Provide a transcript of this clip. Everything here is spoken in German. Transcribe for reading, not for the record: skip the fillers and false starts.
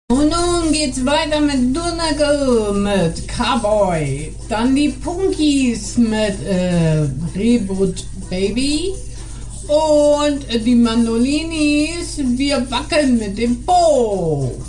Und nun geht's weiter mit Donegal mit Cowboy. Dann die Punkies mit Reboot Baby. Und die Mandolinis, wir wackeln mit dem Po.